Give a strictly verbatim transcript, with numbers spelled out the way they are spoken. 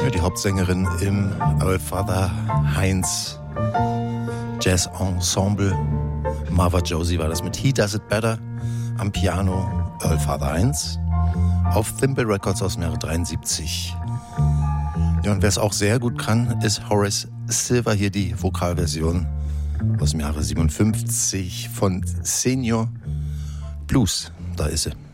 Ja, die Hauptsängerin im Earl Father Heinz Jazz Ensemble. Marva Josie war das mit He Does It Better am Piano. Earl Father Heinz auf Thimble Records aus dem Jahre dreiundsiebzig. Ja, und wer es auch sehr gut kann, ist Horace Silver. Hier die Vokalversion aus dem Jahre siebenundfünfzig von Senior Blues. Da ist sie.